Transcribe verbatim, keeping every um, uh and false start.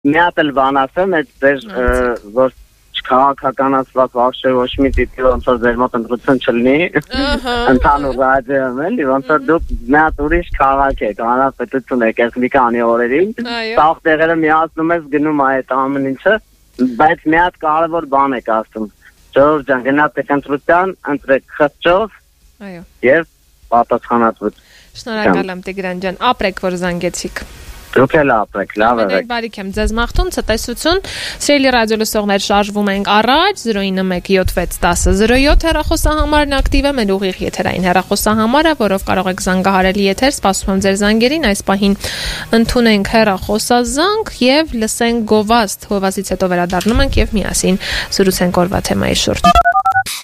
մի հատ էլ բան ասեմ, այդ ձեր որ քաղաքականացված вообще ոչ մի տիպի ոնց որ ձեր մոտ ընտրություն չլինի, ընդհանուր ռադիոյում էլի, ոնց որ դուք մի հատ ուրիշ քաղաք եք, հանրապետություն եք, այս մի քանի օրերին, տաղ տեղերը միացնում ես գնում այդ ամեն ինչը, բայց մի հատ կարևոր բան եք ասում, Ժողովուրդ ջան, գնացեք ընտրության, ընտրեք խղճով եւ պատասխանատվություն։ Շնորհակալ եմ Տիգրան ջան, ապրեք որ զանգեցիք։ Դուք էլ ապրեք, լավ եք։ Բարիք եմ ձեզ մաղթում, ցտեսություն։ Սիրելի ռադիո լսողներ, շարժվում ենք առաջ zero nine one seven seven one zero zero seven հեռախոսահամարն ակտիվ է, մեր ուղիղ եթերային հեռախոսահամարը, որով կարող եք զանգահարել եթեր, սպասում եմ ձեր զանգերին, այս պահին ընդունենք հեռախոսազանգ եւ լսենք գովազդ, գովազդից հետո վերադառնում ենք եւ միասին զրուցենք օրվա թեմայի շուրջ։